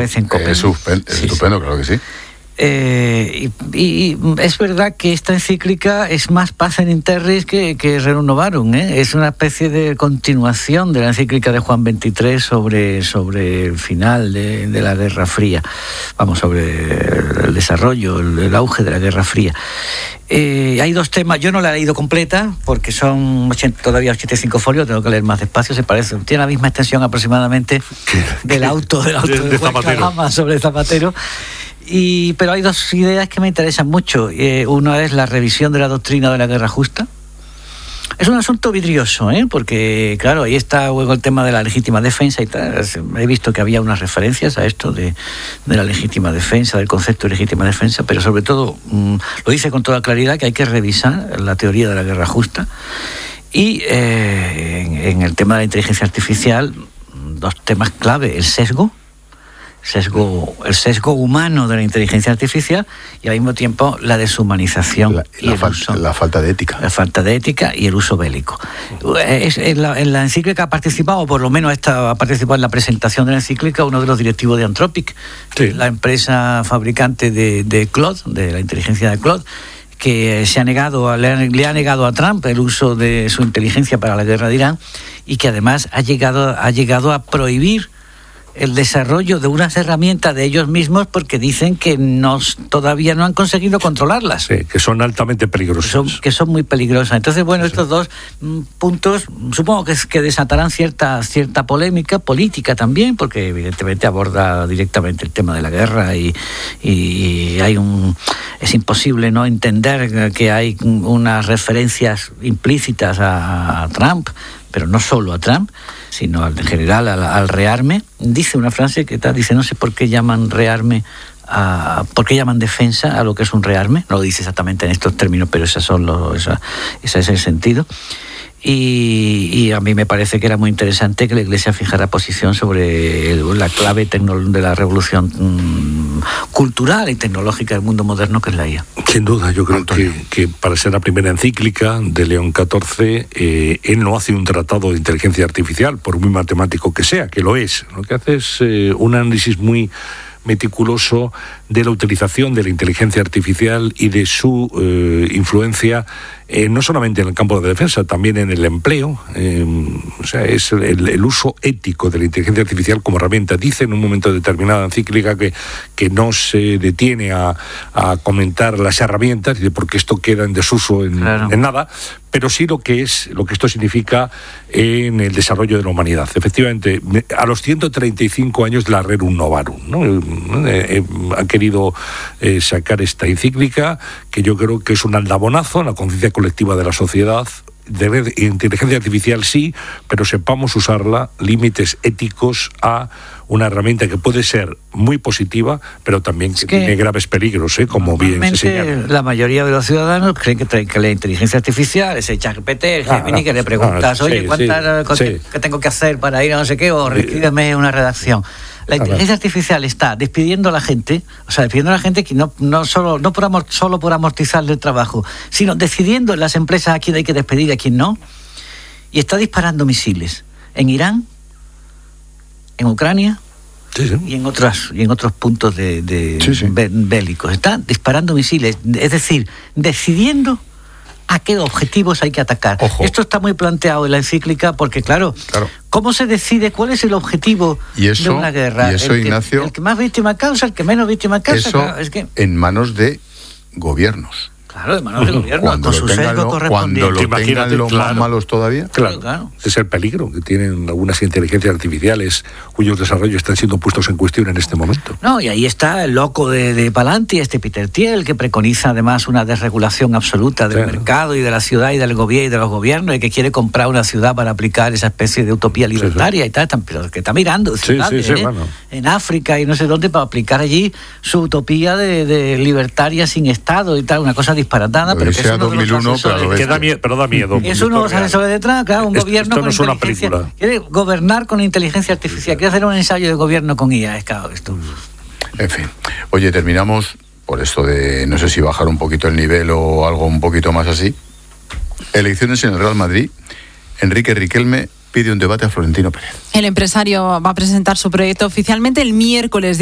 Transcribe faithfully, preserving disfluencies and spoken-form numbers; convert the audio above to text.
vez en Copenhague. Es, supen- es sí, estupendo, sí. Claro que sí. Eh, y, y es verdad que esta encíclica es más Pacem in Terris que, que Rerum Novarum, ¿eh? Es una especie de continuación de la encíclica de Juan veintitrés sobre, sobre el final de, de la Guerra Fría, vamos, sobre el desarrollo, el, el auge de la Guerra Fría. Eh, hay dos temas, yo no la he leído completa porque son ochenta, todavía ochenta y cinco folios, tengo que leer más despacio, se parece, tiene la misma extensión aproximadamente del auto, del auto de, de, de Juan Zapatero. Calama sobre Zapatero. Y, pero hay dos ideas que me interesan mucho. Eh, una es la revisión de la doctrina de la guerra justa. Es un asunto vidrioso, ¿eh? Porque, claro, ahí está luego el tema de la legítima defensa y tal. He visto que había unas referencias a esto de, de la legítima defensa, del concepto de legítima defensa, pero sobre todo mmm, lo dice con toda claridad que hay que revisar la teoría de la guerra justa. Y eh, en, en el tema de la inteligencia artificial, dos temas clave: el sesgo. Sesgo, el sesgo humano de la inteligencia artificial y al mismo tiempo la deshumanización la, y la, el fal- uso, la falta de ética. La falta de ética y el uso bélico. Es, en, la, en la encíclica ha participado, o por lo menos esta, ha participado en la presentación de la encíclica, uno de los directivos de Anthropic, sí. La empresa fabricante de, de Claude, de la inteligencia de Claude, que se ha negado, le ha, le ha negado a Trump el uso de su inteligencia para la guerra de Irán y que además ha llegado, ha llegado a prohibir el desarrollo de unas herramientas de ellos mismos porque dicen que nos, todavía no han conseguido controlarlas. Sí, que son altamente peligrosas. Que son, que son muy peligrosas. Entonces, bueno, sí. Estos dos mm, puntos supongo que, que desatarán cierta, cierta polémica política también, porque evidentemente aborda directamente el tema de la guerra y, y hay un... es imposible no entender que hay unas referencias implícitas a, a Trump, pero no solo a Trump, sino al, en general al, al rearme. Dice una frase que está, dice, no sé por qué llaman rearme, a, por qué llaman defensa a lo que es un rearme, no lo dice exactamente en estos términos, pero esos son los, esa, ese es el sentido. Y, y a mí me parece que era muy interesante que la Iglesia fijara posición sobre el, la clave tecno, de la revolución mmm, cultural y tecnológica del mundo moderno, que es la I A. Sin duda, yo creo que, que para ser la primera encíclica de León catorce, eh, él no hace un tratado de inteligencia artificial, por muy matemático que sea, que lo es. Lo que hace es eh, un análisis muy meticuloso de la utilización de la inteligencia artificial y de su eh, influencia eh, no solamente en el campo de defensa, también en el empleo. Eh, o sea, es el, el uso ético de la inteligencia artificial como herramienta. Dice en un momento determinado encíclica que, que no se detiene a, a comentar las herramientas, porque esto queda en desuso en, claro. en nada, pero sí lo que es lo que esto significa en el desarrollo de la humanidad. Efectivamente, a los ciento treinta y cinco años de la Rerum Novarum, ¿no? Eh, eh, han querido eh, sacar esta encíclica, que yo creo que es un aldabonazo en la conciencia colectiva de la sociedad. De inteligencia artificial sí, pero sepamos usarla, límites éticos a una herramienta que puede ser muy positiva, pero también que, que tiene graves peligros, ¿eh? Como bien se señala. La mayoría de los ciudadanos creen que, que la inteligencia artificial es el ChatGPT, el Gemini, ah, que le preguntas, ah, oye, sí, ¿cuántas sí, sí. ¿qué tengo que hacer para ir a no sé qué? O escríbeme una redacción. La inteligencia artificial está despidiendo a la gente, o sea, despidiendo a la gente que no, no, solo, no por amor, solo por amortizarle el trabajo, sino decidiendo en las empresas a quién hay que despedir y a quién no, y está disparando misiles en Irán, en Ucrania, sí, sí. y en otras y en otros puntos de, de sí, sí. bélicos. Está disparando misiles, es decir, decidiendo a qué objetivos hay que atacar. Ojo. Esto está muy planteado en la encíclica porque, claro, claro, ¿cómo se decide cuál es el objetivo y eso, de una guerra? Y eso, el que, Ignacio... El que más víctima causa, el que menos víctima causa. Eso claro, es que... en manos de gobiernos. Claro, de manos del gobierno, cuando con su sesgo correspondiente. Cuando lo tengan los claro. más malos todavía. Claro, claro. Es el peligro que tienen algunas inteligencias artificiales cuyos desarrollos están siendo puestos en cuestión en este momento. No, y ahí está el loco de, de Palantir, este Peter Thiel, que preconiza además una desregulación absoluta del claro. mercado y de la ciudad y del gobierno y de los gobiernos, y que quiere comprar una ciudad para aplicar esa especie de utopía libertaria sí, sí. y tal, pero que está mirando ciudades, sí, sí, sí, ¿eh? bueno. en África y no sé dónde para aplicar allí su utopía de, de libertaria sin Estado y tal, una cosa disparatada, pero sea dos mil uno, pero, que da miedo, pero da miedo. Es uno de los asesores detrás, claro, un esto, gobierno esto con no es una inteligencia. Película. Quiere gobernar con inteligencia artificial, quiere hacer un ensayo de gobierno con I A, es claro, esto. En fin. Oye, terminamos por esto de, no sé si bajar un poquito el nivel o algo un poquito más así. Elecciones en el Real Madrid. Enrique Riquelme pide un debate a Florentino Pérez. El empresario va a presentar su proyecto oficialmente el miércoles.